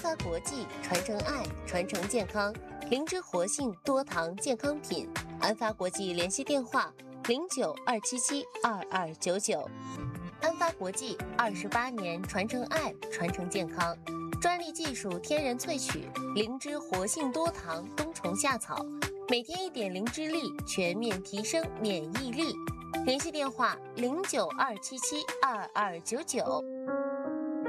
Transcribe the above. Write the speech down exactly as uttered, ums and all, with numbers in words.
发国际传承爱，传承健康，灵芝活性多糖健康品。安发国际联系电话：零九二七七二二九九。安发国际二十八年传承爱，传承健康，专利技术天然萃取灵芝活性多糖冬虫夏草，每天一点灵芝粒，全面提升免疫力。联系电话：零九二七七二二九九。